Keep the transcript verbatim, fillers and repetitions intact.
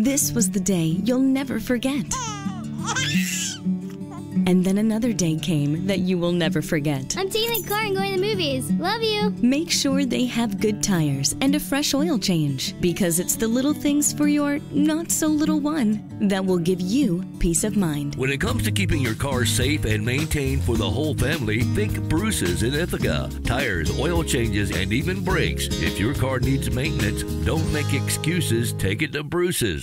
This was the day you'll never forget. And then another day came that you will never forget. I'm taking the car and going to the movies. Love you. Make sure they have good tires and a fresh oil change, because it's the little things for your not-so-little one that will give you peace of mind. When it comes to keeping your car safe and maintained for the whole family, think Bruce's in Ithaca. Tires, oil changes, and even brakes. If your car needs maintenance, don't make excuses. Take it to Bruce's.